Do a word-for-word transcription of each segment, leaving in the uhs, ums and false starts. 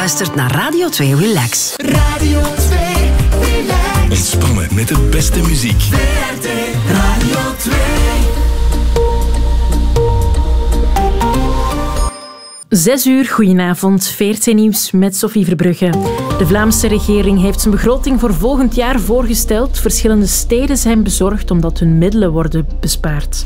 luistert naar Radio twee Relax. Radio twee Relax. Ontspannen met de beste muziek. V R T Radio twee. Zes uur, goedenavond, V R T Nieuws met Sophie Verbrugge. De Vlaamse regering heeft zijn begroting voor volgend jaar voorgesteld. Verschillende steden zijn bezorgd omdat hun middelen worden bespaard.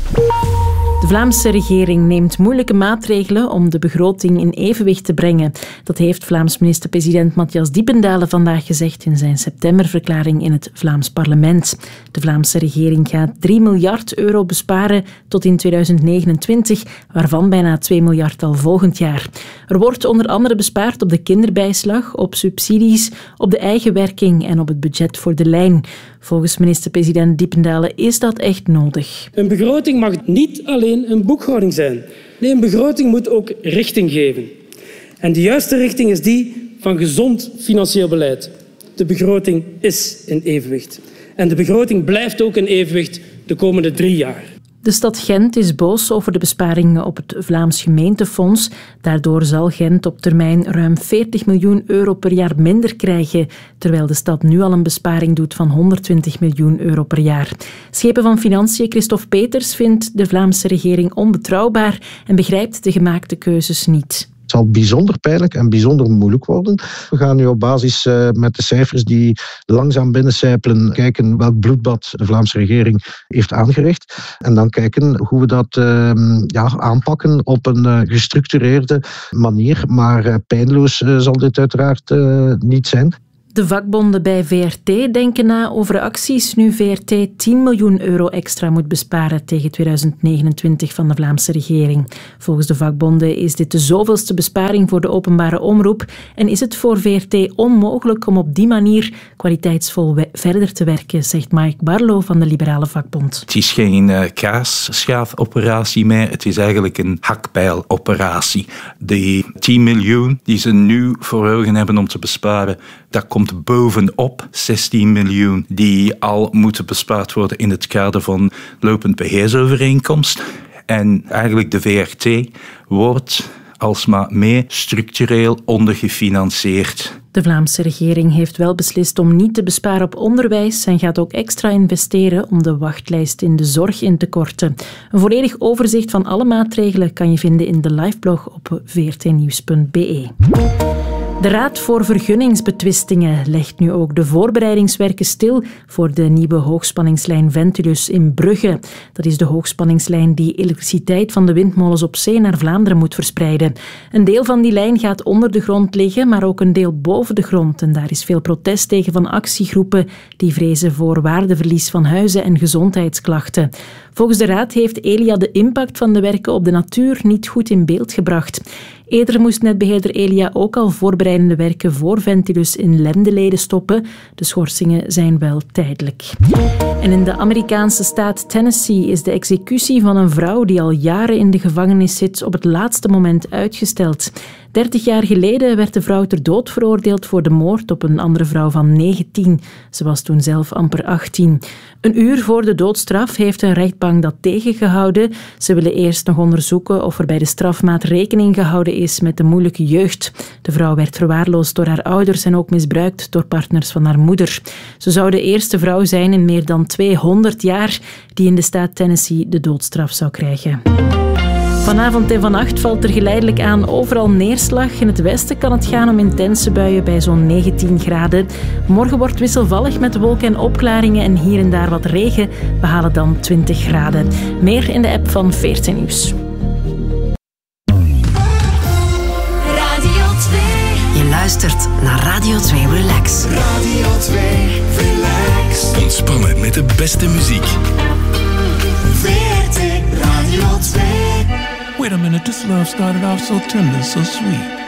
De Vlaamse regering neemt moeilijke maatregelen om de begroting in evenwicht te brengen. Dat heeft Vlaams minister-president Matthias Diependalen vandaag gezegd in zijn septemberverklaring in het Vlaams parlement. De Vlaamse regering gaat drie miljard euro besparen tot in tweeduizend negenentwintig, waarvan bijna twee miljard al volgend jaar. Er wordt onder andere bespaard op de kinderbijslag, op subsidies, op de eigen werking en op het budget voor de lijn. Volgens minister-president Diependalen is dat echt nodig. Een begroting mag niet alleen een boekhouding zijn. Nee, een begroting moet ook richting geven. En de juiste richting is die van gezond financieel beleid. De begroting is in evenwicht. En de begroting blijft ook in evenwicht de komende drie jaar. De stad Gent is boos over de besparingen op het Vlaams Gemeentefonds. Daardoor zal Gent op termijn ruim veertig miljoen euro per jaar minder krijgen, terwijl de stad nu al een besparing doet van honderdtwintig miljoen euro per jaar. Schepen van Financiën Christophe Peters vindt de Vlaamse regering onbetrouwbaar en begrijpt de gemaakte keuzes niet. Het zal bijzonder pijnlijk en bijzonder moeilijk worden. We gaan nu op basis uh, met de cijfers die langzaam binnencijpelen kijken welk bloedbad de Vlaamse regering heeft aangericht. En dan kijken hoe we dat uh, ja, aanpakken op een uh, gestructureerde manier. Maar uh, pijnloos uh, zal dit uiteraard uh, niet zijn. De vakbonden bij V R T denken na over acties nu V R T tien miljoen euro extra moet besparen tegen tweeduizend negenentwintig van de Vlaamse regering. Volgens de vakbonden is dit de zoveelste besparing voor de openbare omroep en is het voor V R T onmogelijk om op die manier kwaliteitsvol we- verder te werken, zegt Mike Barlow van de Liberale Vakbond. Het is geen uh, kaasschaafoperatie meer, het is eigenlijk een hakpijloperatie. Die tien miljoen die ze nu voor ogen hebben om te besparen, dat komt bovenop zestien miljoen die al moeten bespaard worden in het kader van lopend beheersovereenkomst. En eigenlijk de V R T wordt alsmaar meer structureel ondergefinancierd. De Vlaamse regering heeft wel beslist om niet te besparen op onderwijs en gaat ook extra investeren om de wachtlijst in de zorg in te korten. Een volledig overzicht van alle maatregelen kan je vinden in de liveblog op v r t nieuws punt b e. De Raad voor Vergunningsbetwistingen legt nu ook de voorbereidingswerken stil voor de nieuwe hoogspanningslijn Ventilus in Brugge. Dat is de hoogspanningslijn die elektriciteit van de windmolens op zee naar Vlaanderen moet verspreiden. Een deel van die lijn gaat onder de grond liggen, maar ook een deel boven de grond. En daar is veel protest tegen van actiegroepen die vrezen voor waardeverlies van huizen en gezondheidsklachten. Volgens de Raad heeft Elia de impact van de werken op de natuur niet goed in beeld gebracht. Eerder moest netbeheerder Elia ook al voorbereidende werken voor Ventilus in Lendeleden stoppen. De schorsingen zijn wel tijdelijk. En in de Amerikaanse staat Tennessee is de executie van een vrouw die al jaren in de gevangenis zit op het laatste moment uitgesteld. Dertig jaar geleden werd de vrouw ter dood veroordeeld voor de moord op een andere vrouw van negentien. Ze was toen zelf amper achttien. Een uur voor de doodstraf heeft een rechtbank dat tegengehouden. Ze willen eerst nog onderzoeken of er bij de strafmaat rekening gehouden is met de moeilijke jeugd. De vrouw werd verwaarloosd door haar ouders en ook misbruikt door partners van haar moeder. Ze zou de eerste vrouw zijn in meer dan tweehonderd jaar die in de staat Tennessee de doodstraf zou krijgen. Vanavond en vannacht valt er geleidelijk aan overal neerslag. In het westen kan het gaan om intense buien bij zo'n negentien graden. Morgen wordt wisselvallig met wolken en opklaringen en hier en daar wat regen. We halen dan twintig graden. Meer in de app van V R T Nieuws. Radio twee. Je luistert naar Radio twee Relax. Radio twee Relax. Ontspannen met de beste muziek. V R T Radio twee. Wait a minute, this love started off so tender, so sweet.